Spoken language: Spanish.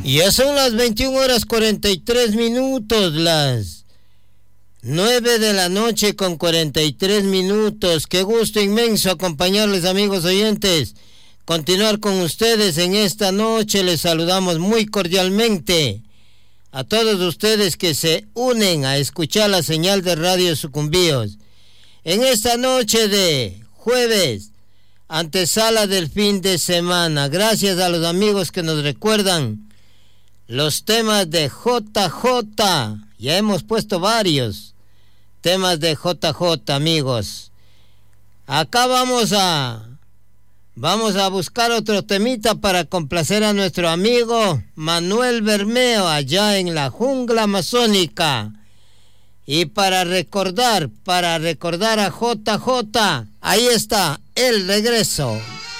Ya son las 21:43, las 9 de la noche con 43 minutos. Qué gusto inmenso acompañarles, amigos oyentes. Continuar con ustedes en esta noche. Les saludamos muy cordialmente a todos ustedes que se unen a escuchar la señal de Radio Sucumbíos. En esta noche de jueves, antesala del fin de semana. Gracias a los amigos que nos recuerdan los temas de JJ. Ya hemos puesto varios temas de JJ, amigos. Acá vamos a buscar otro temita para complacer a nuestro amigo Manuel Bermeo allá en la jungla amazónica. Y para recordar a JJ, ahí está El Regreso.